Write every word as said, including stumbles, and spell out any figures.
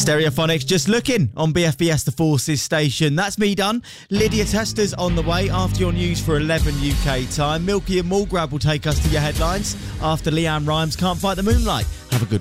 Stereophonics just looking on B F B S The Forces station. That's me done. Lydia Tester's on the way after your news for eleven U K time. Milky and Mulgrab will take us to your headlines after Leanne Rimes Can't Fight the Moonlight. Have a good